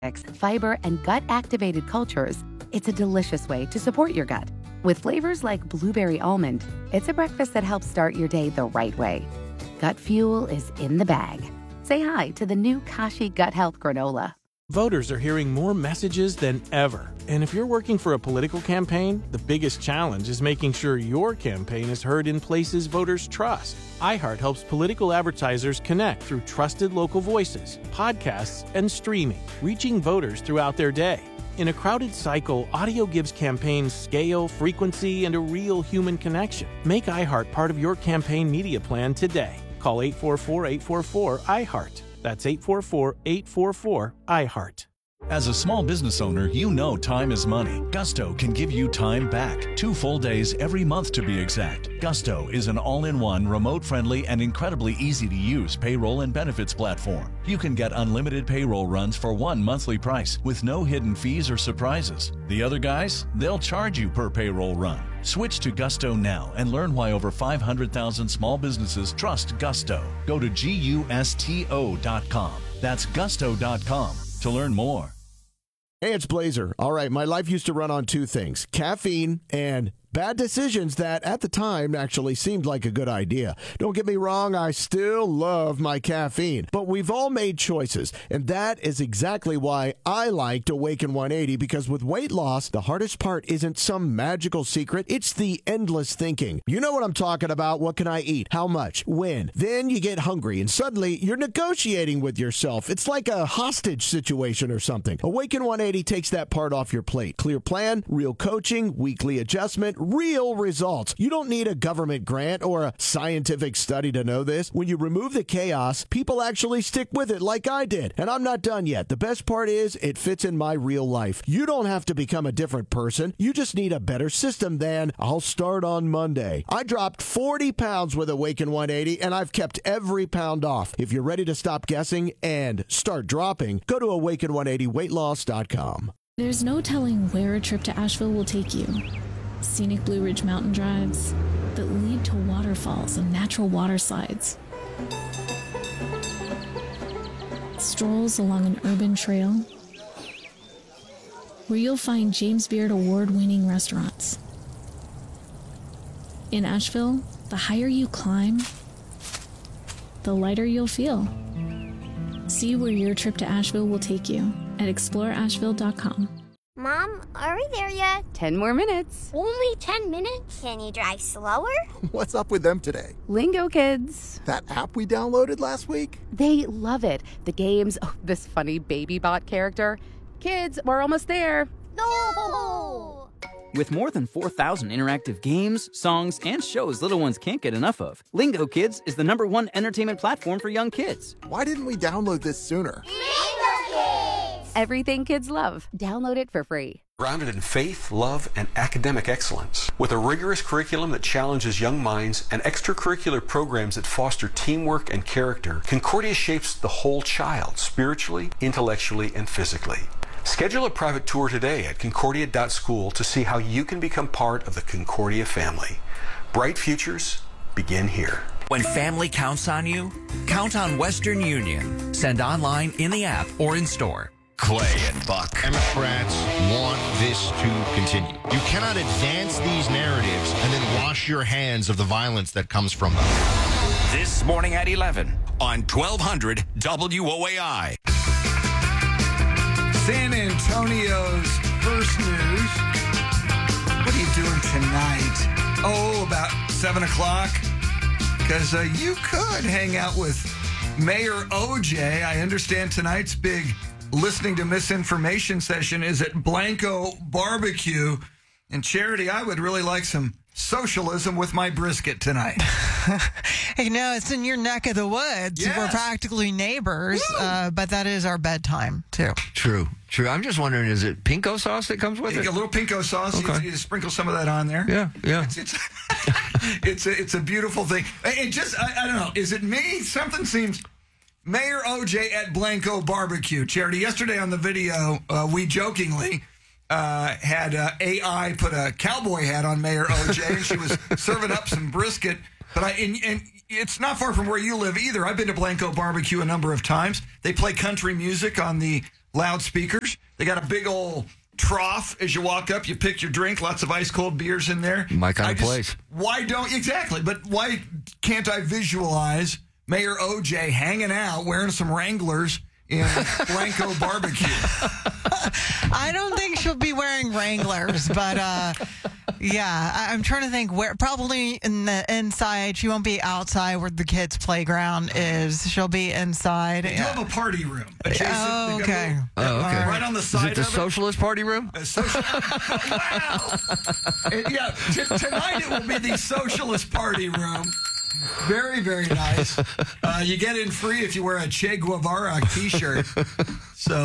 fiber, and gut-activated cultures, it's a delicious way to support your gut. With flavors like blueberry almond, it's a breakfast that helps start your day the right way. Gut fuel is in the bag. Say hi to the new Kashi Gut Health Granola. Voters are hearing more messages than ever. And if you're working for a political campaign, the biggest challenge is making sure your campaign is heard in places voters trust. iHeart helps political advertisers connect through trusted local voices, podcasts, and streaming, reaching voters throughout their day. In a crowded cycle, audio gives campaigns scale, frequency, and a real human connection. Make iHeart part of your campaign media plan today. Call 844-844-iHeart. That's 844-844-iHeart. As a small business owner, you know time is money. Gusto can give you time back. 2 full days every month to be exact. Gusto is an all-in-one, remote-friendly, and incredibly easy-to-use payroll and benefits platform. You can get unlimited payroll runs for one monthly price with no hidden fees or surprises. The other guys, they'll charge you per payroll run. Switch to Gusto now and learn why over 500,000 small businesses trust Gusto. Go to GUSTO.com. That's Gusto.com to learn more. Hey, it's Blazer. All right, my life used to run on 2 things, caffeine and bad decisions that at the time actually seemed like a good idea. Don't get me wrong, I still love my caffeine, but we've all made choices, and that is exactly why I liked Awaken 180, because with weight loss, the hardest part isn't some magical secret, it's the endless thinking. You know what I'm talking about. What can I eat? How much? When? Then you get hungry, and suddenly you're negotiating with yourself. It's like a hostage situation or something. Awaken 180 takes that part off your plate. Clear plan, real coaching, weekly adjustment, real results. You don't need a government grant or a scientific study to know this. When you remove the chaos, people actually stick with it like I did. And I'm not done yet. The best part is it fits in my real life. You don't have to become a different person. You just need a better system than I'll start on Monday. I dropped 40 pounds with Awaken 180 and I've kept every pound off. If you're ready to stop guessing and start dropping, go to awaken180weightloss.com. There's no telling where a trip to Asheville will take you. Scenic Blue Ridge mountain drives that lead to waterfalls and natural water slides. Strolls along an urban trail where you'll find James Beard award-winning restaurants. In Asheville, the higher you climb, the lighter you'll feel. See where your trip to Asheville will take you at exploreasheville.com. Mom, are we there yet? 10 more minutes. Only 10 minutes? Can you drive slower? What's up with them today? Lingo Kids. That app we downloaded last week? They love it. The games, this funny baby bot character. Kids, we're almost there. No! With more than 4,000 interactive games, songs, and shows little ones can't get enough of, Lingo Kids is the #1 entertainment platform for young kids. Why didn't we download this sooner? Lingo Kids! Everything kids love. Download it for free. Grounded in faith, love, and academic excellence. With a rigorous curriculum that challenges young minds and extracurricular programs that foster teamwork and character, Concordia shapes the whole child, spiritually, intellectually, and physically. Schedule a private tour today at concordia.school to see how you can become part of the Concordia family. Bright futures begin here. When family counts on you, count on Western Union. Send online, in the app, or in store. Clay and Buck. Democrats want this to continue. You cannot advance these narratives and then wash your hands of the violence that comes from them. This morning at 11 on 1200 WOAI. San Antonio's first news. What are you doing tonight? Oh, about 7 o'clock? Because you could hang out with Mayor OJ. I understand tonight's big listening to misinformation session is at Blanco Barbecue. And Charity, I would really like some socialism with my brisket tonight. Hey, no, it's in your neck of the woods. Yes. We're practically neighbors, but that is our bedtime, too. True. I'm just wondering, is it pinko sauce that comes with it? A little pinko sauce. Okay. You sprinkle some of that on there. Yeah. It's a beautiful thing. It just, I don't know. Is it me? Something seems... Mayor OJ at Blanco Barbecue. Charity, yesterday on the video, we jokingly had AI put a cowboy hat on Mayor OJ, and she was serving up some brisket. But and it's not far from where you live either. I've been to Blanco Barbecue a number of times. They play country music on the loudspeakers. They got a big old trough as you walk up. You pick your drink, lots of ice-cold beers in there. My kind of place. Why don't... Exactly, but why can't I visualize Mayor OJ hanging out wearing some Wranglers in Blanco Barbecue? I don't think she'll be wearing Wranglers, but yeah, I'm trying to think where. Probably in the inside. She won't be outside where the kids' playground is. She'll be inside. They do have a party room adjacent. Oh, okay. Right on the side Is it the Socialist Party room? Wow. Yeah, tonight it will be the Socialist Party room. Very, very nice. You get in free if you wear a Che Guevara t-shirt. So,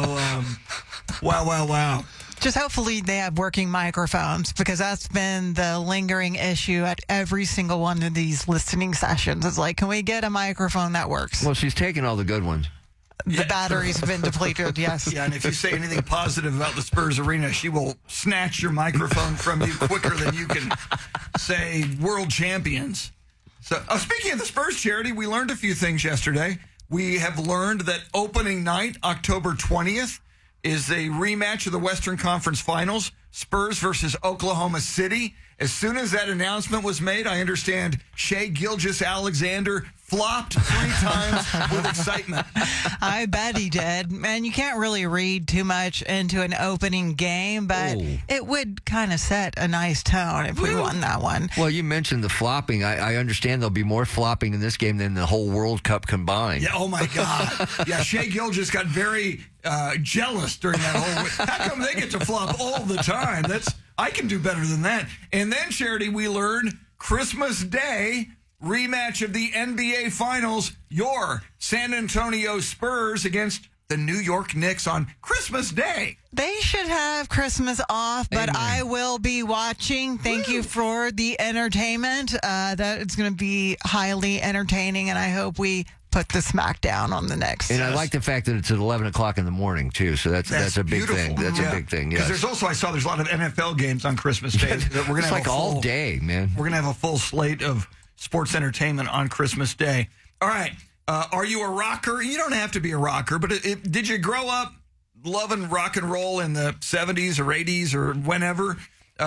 wow. Just hopefully they have working microphones, because that's been the lingering issue at every single one of these listening sessions. It's like, can we get a microphone that works? Well, she's taking all the good ones. The batteries have been depleted, yes. Yeah, and if you say anything positive about the Spurs arena, she will snatch your microphone from you quicker than you can say world champions. So, speaking of the Spurs, Charity, we learned a few things yesterday. We have learned that opening night, October 20th, is a rematch of the Western Conference Finals, Spurs versus Oklahoma City. As soon as that announcement was made, I understand Shai Gilgeous-Alexander flopped 3 times with excitement. I bet he did. And you can't really read too much into an opening game, but it would kind of set a nice tone if we won that one. Well, you mentioned the flopping. I understand there'll be more flopping in this game than the whole World Cup combined. Yeah, oh my God. Yeah, Shai Gilgeous got very jealous during that whole... How come they get to flop all the time? I can do better than that. And then, Charity, we learned Christmas Day, rematch of the NBA Finals, your San Antonio Spurs against the New York Knicks on Christmas Day. They should have Christmas off, but I will be watching. Thank you for the entertainment. That is going to be highly entertaining, and I hope we put the smackdown on the Knicks. And I like the fact that it's at 11 o'clock in the morning, too, so that's a big beautiful. thing. That's a big thing, yes. Because there's also, I saw there's a lot of NFL games on Christmas Day. That we're gonna it's have like all day, man. We're going to have a full slate of sports entertainment on Christmas Day. All right. Are you a rocker? You don't have to be a rocker, but did you grow up loving rock and roll in the 70s or 80s or whenever?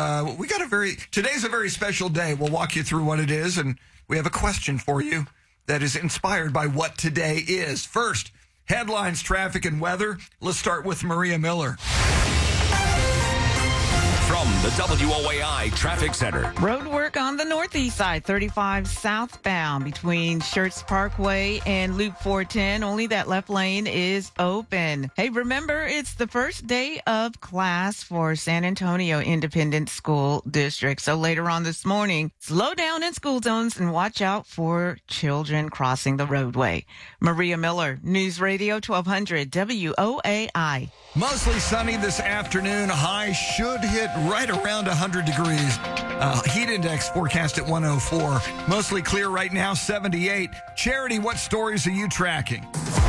Today's a very special day. We'll walk you through what it is, and we have a question for you that is inspired by what today is. First, headlines, traffic, and weather. Let's start with Maria Miller. From the WOAI Traffic Center. Road work on the northeast side, 35 southbound between Schertz Parkway and Loop 410. Only that left lane is open. Hey, remember, it's the first day of class for San Antonio Independent School District. So later on this morning, slow down in school zones and watch out for children crossing the roadway. Maria Miller, News Radio 1200 WOAI. Mostly sunny this afternoon. High should hit right around 100 degrees. Heat index forecast at 104. Mostly clear right now, 78. Charity, what stories are you tracking?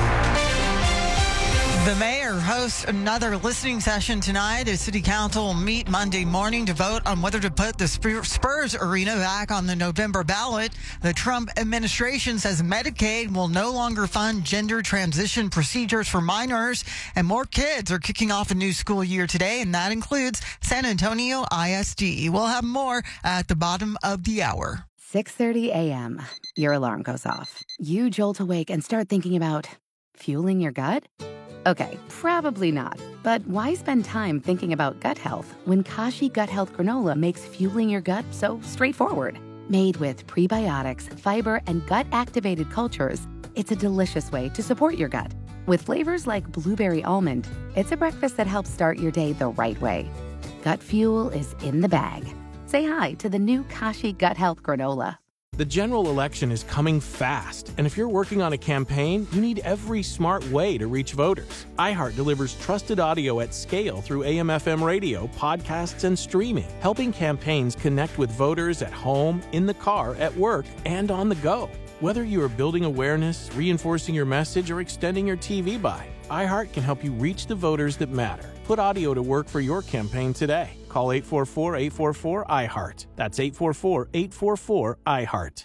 The mayor hosts another listening session tonight. The city council will meet Monday morning to vote on whether to put the Spurs arena back on the November ballot. The Trump administration says Medicaid will no longer fund gender transition procedures for minors, and more kids are kicking off a new school year today, and that includes San Antonio ISD. We'll have more at the bottom of the hour. 6:30 a.m. Your alarm goes off. You jolt awake and start thinking about fueling your gut? Okay, probably not. But why spend time thinking about gut health when Kashi Gut Health Granola makes fueling your gut so straightforward? Made with prebiotics, fiber, and gut-activated cultures, it's a delicious way to support your gut. With flavors like blueberry almond, it's a breakfast that helps start your day the right way. Gut fuel is in the bag. Say hi to the new Kashi Gut Health Granola. The general election is coming fast, and if you're working on a campaign, you need every smart way to reach voters. iHeart delivers trusted audio at scale through AM/FM radio, podcasts, and streaming, helping campaigns connect with voters at home, in the car, at work, and on the go. Whether you are building awareness, reinforcing your message, or extending your TV buy, iHeart can help you reach the voters that matter. Put audio to work for your campaign today. Call 844-844-iHeart. That's 844-844-iHeart.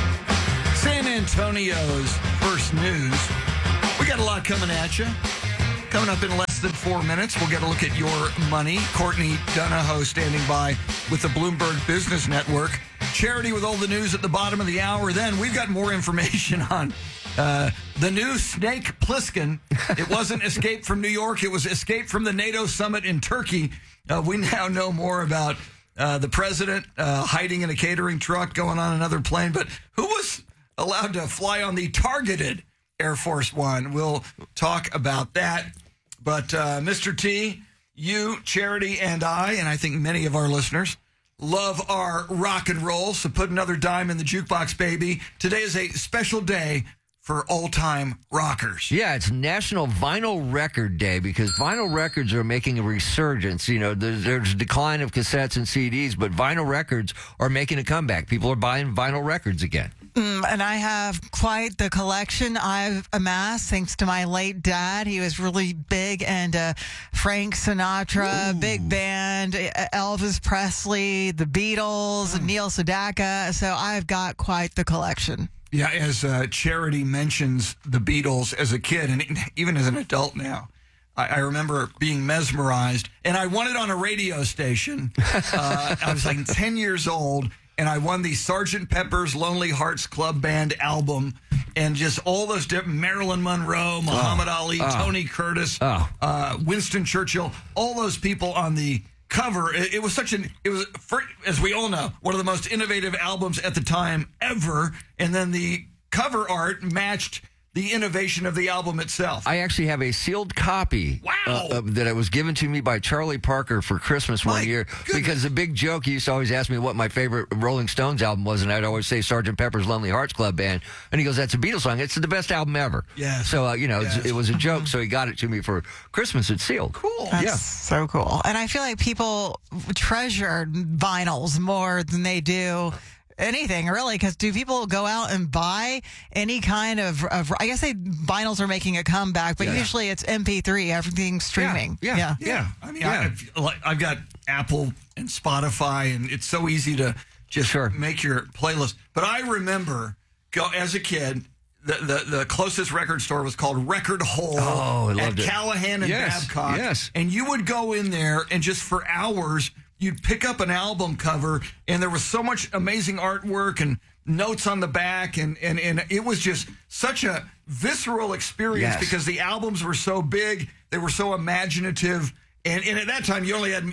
San Antonio's first news. We got a lot coming at you. Coming up in less than 4 minutes, we'll get a look at your money. Courtney Donahoe standing by with the Bloomberg Business Network. Charity with all the news at the bottom of the hour. Then we've got more information on the new Snake Plissken. It wasn't Escape from New York. It was Escape from the NATO summit in Turkey. We now know more about the president hiding in a catering truck, going on another plane. But who was allowed to fly on the targeted Air Force One? We'll talk about that. But Mr. T, you, Charity, and I think many of our listeners, love our rock and roll. So put another dime in the jukebox, baby. Today is a special day for old-time rockers. Yeah, it's National Vinyl Record Day because vinyl records are making a resurgence. You know, there's a decline of cassettes and CDs, but vinyl records are making a comeback. People are buying vinyl records again. And I have quite the collection I've amassed thanks to my late dad. He was really big into Frank Sinatra, big band, Elvis Presley, the Beatles, Neil Sedaka. So I've got quite the collection. Yeah, as Charity mentions the Beatles as a kid and even as an adult now, I remember being mesmerized. And I won it on a radio station. I was like 10 years old. And I won the Sgt. Pepper's Lonely Hearts Club Band album, and just all those different Marilyn Monroe, Muhammad Ali, Tony Curtis, Winston Churchill, all those people on the cover. It was as we all know, one of the most innovative albums at the time ever. And then the cover art matched the innovation of the album itself. I actually have a sealed copy that was given to me by Charlie Parker for Christmas one year. Because the big joke, he used to always ask me what my favorite Rolling Stones album was, and I'd always say Sgt. Pepper's Lonely Hearts Club Band. And he goes, that's a Beatles song. It's the best album ever. Yeah. So, it was a joke, so he got it to me for Christmas. It's sealed. Cool. That's so cool. And I feel like people treasure vinyls more than they do anything, really, because do people go out and buy any kind of I guess vinyls are making a comeback, but usually it's MP3, everything's streaming. Yeah. I mean, I've got Apple and Spotify, and it's so easy to just make your playlist. But I remember, as a kid, the closest record store was called Record Hole at Callahan and Babcock. Yes. And you would go in there and just for hours you'd pick up an album cover, and there was so much amazing artwork and notes on the back, and it was just such a visceral experience because the albums were so big, they were so imaginative, and at that time you only had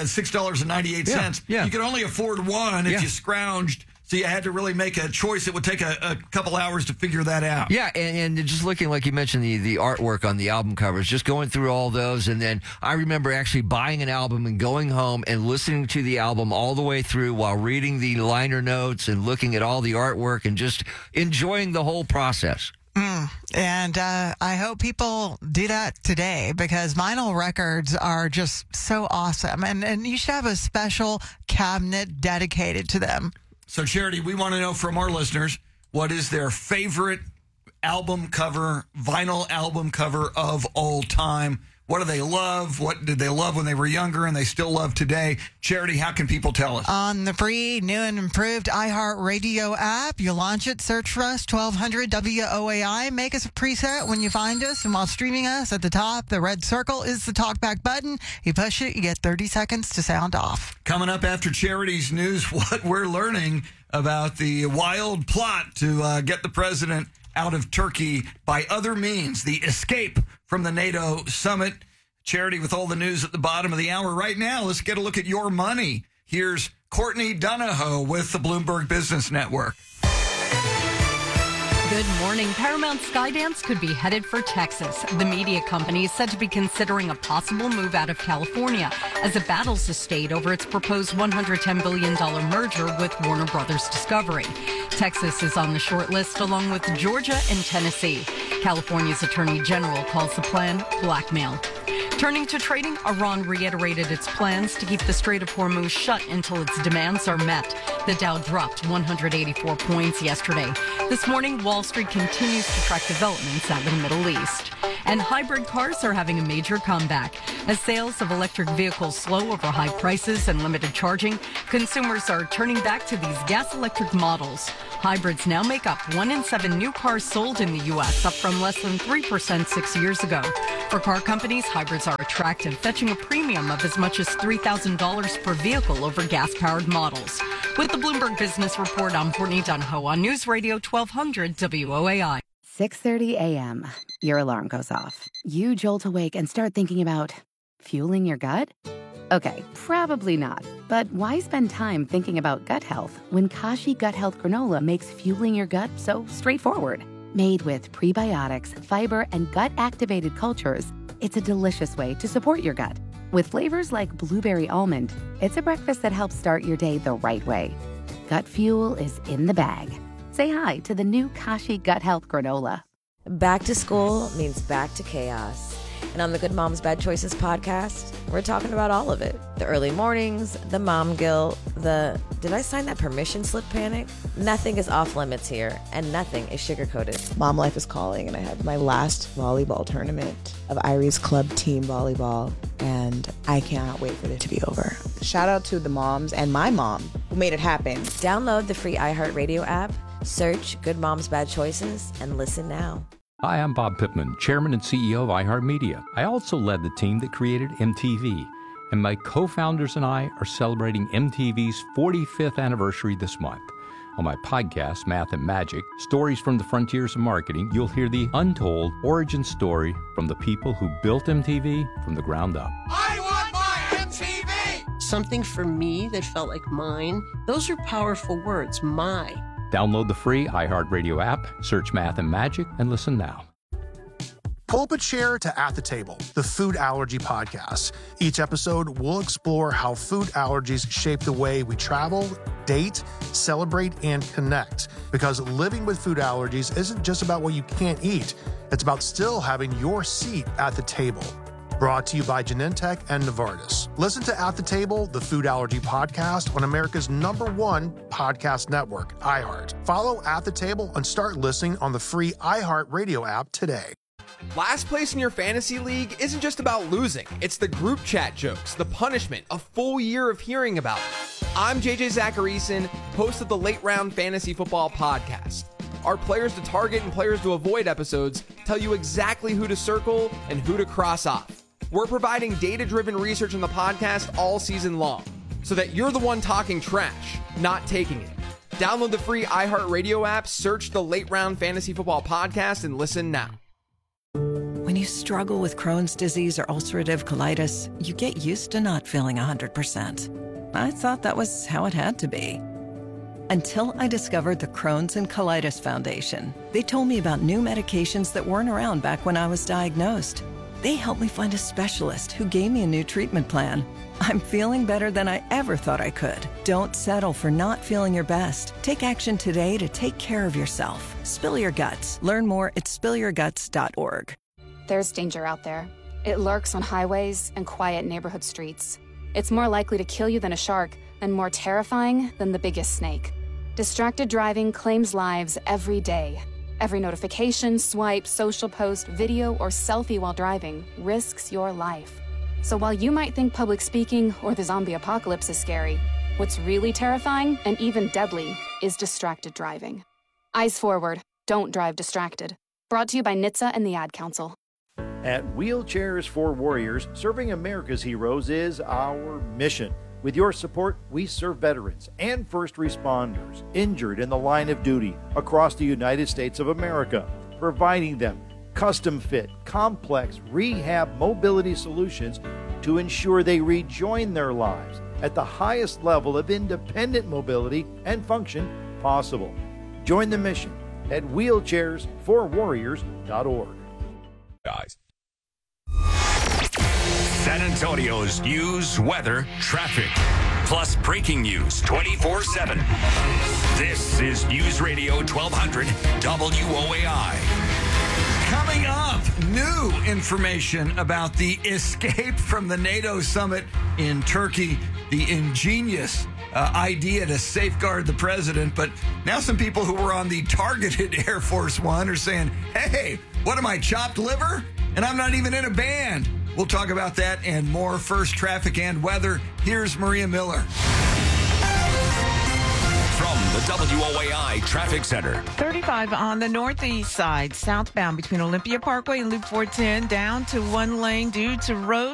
$6.98. Yeah. You could only afford one if you scrounged. So you had to really make a choice. It would take a couple hours to figure that out. Yeah, and just looking, like you mentioned, the artwork on the album covers, just going through all those. And then I remember actually buying an album and going home and listening to the album all the way through while reading the liner notes and looking at all the artwork and just enjoying the whole process. And I hope people do that today because vinyl records are just so awesome. And you should have a special cabinet dedicated to them. So, Charity, we want to know from our listeners, what is their favorite album cover, vinyl album cover of all time? What do they love? What did they love when they were younger and they still love today? Charity, how can people tell us? On the free, new and improved iHeartRadio app. You launch it, search for us, 1200 WOAI. Make us a preset when you find us. And while streaming us, at the top, the red circle is the talkback button. You push it, you get 30 seconds to sound off. Coming up after Charity's news, what we're learning about the wild plot to get the president out of Turkey by other means, the escape from the NATO summit. Charity with all the news at the bottom of the hour. Right now, let's get a look at your money. Here's Courtney Donahoe with the Bloomberg Business Network. Good morning. Paramount Skydance could be headed for Texas. The media company is said to be considering a possible move out of California as it battles the state over its proposed $110 billion merger with Warner Brothers Discovery. Texas is on the short list along with Georgia and Tennessee. California's Attorney General calls the plan blackmail. Turning to trading, Iran reiterated its plans to keep the Strait of Hormuz shut until its demands are met. The Dow dropped 184 points yesterday. This morning, Wall Street continues to track developments out of the Middle East. And hybrid cars are having a major comeback. As sales of electric vehicles slow over high prices and limited charging, consumers are turning back to these gas-electric models. Hybrids now make up 1 in 7 new cars sold in the U.S., up from less than 3% 6 years ago. For car companies, hybrids are attractive, fetching a premium of as much as $3,000 per vehicle over gas-powered models. With the Bloomberg Business Report, I'm Courtney Donahoe on News Radio 1200 WOAI. 6:30 a.m. Your alarm goes off. You jolt awake and start thinking about fueling your gut? Okay, probably not. But why spend time thinking about gut health when Kashi Gut Health Granola makes fueling your gut so straightforward? Made with prebiotics, fiber, and gut-activated cultures, it's a delicious way to support your gut. With flavors like blueberry almond, it's a breakfast that helps start your day the right way. Gut fuel is in the bag. Say hi to the new Kashi Gut Health Granola. Back to school means back to chaos. And on the Good Moms Bad Choices podcast, we're talking about all of it. The early mornings, the mom guilt, the did I sign that permission slip panic? Nothing is off limits here, and nothing is sugar-coated. Mom life is calling, and I have my last volleyball tournament of Irie's Club team volleyball, and I cannot wait for it to be over. Shout out to the moms and my mom who made it happen. Download the free iHeartRadio app, search Good Moms Bad Choices, and listen now. Hi, I'm Bob Pittman, Chairman and CEO of iHeartMedia. I also led the team that created MTV, and my co-founders and I are celebrating MTV's 45th anniversary this month. On my podcast, Math and Magic, Stories from the Frontiers of Marketing, you'll hear the untold origin story from the people who built MTV from the ground up. I want my MTV! Something for me that felt like mine. Those are powerful words, my. Download the free iHeartRadio app, search Math and Magic, and listen now. Pull up a chair to At the Table, the food allergy podcast. Each episode, we'll explore how food allergies shape the way we travel, date, celebrate, and connect. Because living with food allergies isn't just about what you can't eat. It's about still having your seat at the table. Brought to you by Genentech and Novartis. Listen to At the Table, the food allergy podcast on America's #1 podcast network, iHeart. Follow At the Table and start listening on the free iHeart Radio app today. Last place in your fantasy league isn't just about losing. It's the group chat jokes, the punishment, a full year of hearing about it. I'm JJ Zacharyson, host of the Late Round Fantasy Football Podcast. Our Players to Target and Players to Avoid episodes tell you exactly who to circle and who to cross off. We're providing data-driven research in the podcast all season long, so that you're the one talking trash, not taking it. Download the free iHeartRadio app, search the Late Round Fantasy Football Podcast, and listen now. When you struggle with Crohn's disease or ulcerative colitis, you get used to not feeling 100%. I thought that was how it had to be. Until I discovered the Crohn's and Colitis Foundation. They told me about new medications that weren't around back when I was diagnosed. They helped me find a specialist who gave me a new treatment plan. I'm feeling better than I ever thought I could. Don't settle for not feeling your best. Take action today to take care of yourself. Spill your guts. Learn more at spillyourguts.org. There's danger out there. It lurks on highways and quiet neighborhood streets. It's more likely to kill you than a shark, and more terrifying than the biggest snake. Distracted driving claims lives every day. Every notification, swipe, social post, video, or selfie while driving risks your life. So while you might think public speaking or the zombie apocalypse is scary, what's really terrifying and even deadly is distracted driving. Eyes forward. Don't drive distracted. Brought to you by NHTSA and the Ad Council. At Wheelchairs for Warriors, serving America's heroes is our mission. With your support, we serve veterans and first responders injured in the line of duty across the United States of America, providing them custom-fit, complex rehab mobility solutions to ensure they rejoin their lives at the highest level of independent mobility and function possible. Join the mission at wheelchairsforwarriors.org. Guys. San Antonio's news, weather, traffic, plus breaking news 24/7. This is News Radio 1200 WOAI. Coming up, new information about the escape from the NATO summit in Turkey, the ingenious idea to safeguard the president. But now some people who were on the targeted Air Force One are saying, hey, what am I, chopped liver? And I'm not even in a band. We'll talk about that and more. First, traffic and weather. Here's Maria Miller. From the WOAI Traffic Center. 35 on the northeast side, southbound between Olympia Parkway and Loop 410, down to one lane due to road